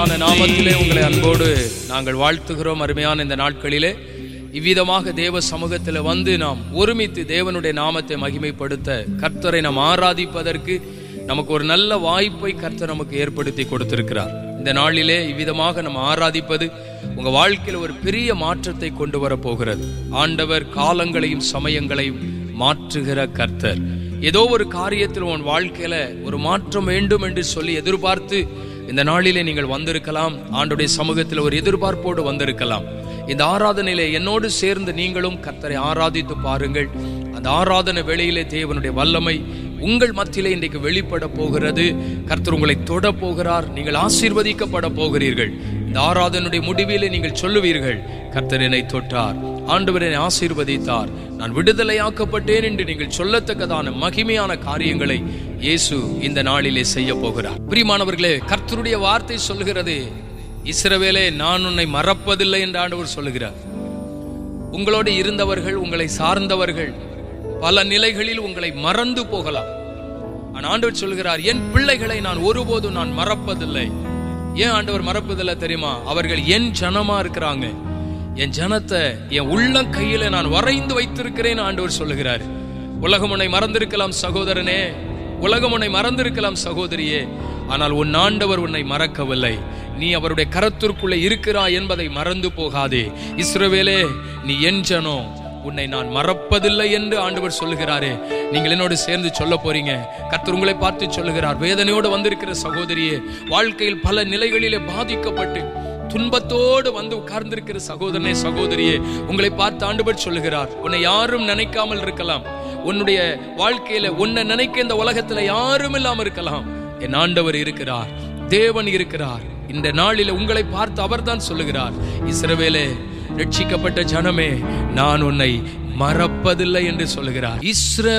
மேலான நாமத்திலே உங்களை அன்போடு நாங்கள் வாழ்த்துகிறோம். அருமையான இந்த நாட்களிலே இவ்விதமாக தேவ சமூகத்தில் வந்து நாம் ஒருமித்து தேவனுடைய நாமத்தை மகிமைப்படுத்த, கர்த்தரை நாம் ஆராதிப்பதற்கு நமக்கு ஒரு நல்ல வாய்ப்பை கர்த்தர் நமக்கு ஏற்படுத்தி கொடுத்திருக்கிறார். இந்த நாளிலே இவ்விதமாக நம்ம ஆராதிப்பது உங்க வாழ்க்கையில் ஒரு பெரிய மாற்றத்தை கொண்டு வர போகிறது. ஆண்டவர் காலங்களையும் சமயங்களையும் மாற்றுகிற கர்த்தர். ஏதோ ஒரு காரியத்தில் உன் வாழ்க்கையில ஒரு மாற்றம் வேண்டும் என்று சொல்லி எதிர்பார்த்து இந்த நாளிலே நீங்கள் வந்திருக்கலாம். ஆண்டவருடைய சமூகத்தில் ஒரு எதிர்பார்ப்போடு வந்திருக்கலாம். இந்த ஆராதனையிலே என்னோடு சேர்ந்து நீங்களும் கர்த்தரை ஆராதித்து பாருங்கள். அந்த ஆராதனை வேளையிலே தேவனுடைய வல்லமை உங்கள் மத்தியிலே இன்றைக்கு வெளிப்பட போகிறது. கர்த்தர் உங்களை தொட போகிறார். நீங்கள் ஆசீர்வதிக்கப்பட போகிறீர்கள். இந்த ஆராதனுடைய முடிவிலே நீங்கள் சொல்லுவீர்கள், கர்த்தர் என்னை தொட்டார், ஆண்டவர் என்னை ஆசீர்வதித்தார், நான் விடுதலையாக்கப்பட்டேன் என்று நீங்கள் சொல்லத்தக்கதான மகிமையான காரியங்களை இயேசு இந்த நாளிலே செய்ய போகிறார். பிரியமானவர்களே, கர்த்தருடைய வார்த்தை சொல்லுகிறது, இஸ்ரவேலே நான் உன்னை மறப்பதில்லை என்று ஆண்டவர் சொல்லுகிறார். உங்களோடு இருந்தவர்கள், உங்களை சார்ந்தவர்கள் பல நிலைகளில் உங்களை மறந்து போகலாம். ஆனால் ஆண்டவர் சொல்கிறார், என் பிள்ளைகளை நான் ஒருபோதும் நான் மறப்பதில்லை. ஏன் ஆண்டவர் மறப்பதில்லை தெரியுமா? அவர்கள் என் ஜனமா இருக்கிறாங்க. என் ஜனத்தை என் உள்ளம் கையில நான் வரைந்து வைத்திருக்கிறேன் ஆண்டவர் சொல்லுகிறார். உலகம் உன்னை மறந்திருக்கலாம் சகோதரனே, உலகம் உன்னை மறந்திருக்கலாம் சகோதரியே, ஆனால் உன் ஆண்டவர் உன்னை மறக்கவில்லை. நீ அவருடைய கரத்திற்குள்ளே இருக்கிறாய் என்பதை மறந்து போகாதே. இஸ்ரவேலே, நீ என் ஜனம், உன்னை நான் மறப்பதில்லை என்று ஆண்டவர் சொல்லுகிறாரே. நீங்கள் என்னோடு சேர்ந்து சொல்ல போறீங்க. கர்த்தர் உங்களை பார்த்து சொல்லுகிறார், வேதனையோடு வந்திருக்கிற சகோதரியே, வாழ்க்கையில் பல நிலைகளிலே பாதிக்கப்பட்டு துன்பத்தோடு வந்து உட்கார்ந்திருக்கிற சகோதரனே, சகோதரியே, உங்களை பார்த்து ஆண்டவர் சொல்லுகிறார், உன்னை யாரும் நினைக்காமல் இருக்கலாம். உன்னுடைய வாழ்க்கையில உன்னை நினைக்க இந்த உலகத்துல யாரும் இல்லாம இருக்கலாம். என் ஆண்டவர் இருக்கிறார், தேவன் இருக்கிறார். இந்த நாளில உங்களை பார்த்து அவர்தான் சொல்லுகிறார், இஸ்ரவேலே, ரட்சிக்கப்பட்ட ஜனமே, நான் உன்னை மறப்பதில்லை என்று சொல்லுகிறார்.